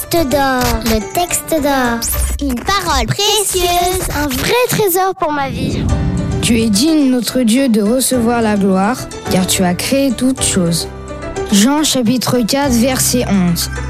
texte d'or. Le texte d'or. Une parole précieuse. Un vrai trésor pour ma vie. Tu es digne, notre Dieu, de recevoir la gloire, car tu as créé toutes choses. Jean chapitre 4, verset 11.